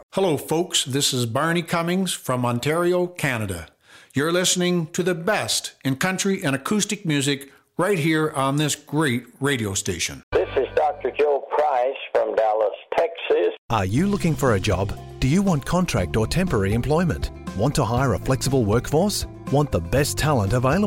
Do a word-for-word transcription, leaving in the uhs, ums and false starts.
Hello, folks. This is Barney Cummings from Ontario, Canada. You're listening to the best in country and acoustic music right here on this great radio station. This is Doctor Joe Price from Dallas, Texas. Are you looking for a job? Do you want contract or temporary employment? Want to hire a flexible workforce? Want the best talent available?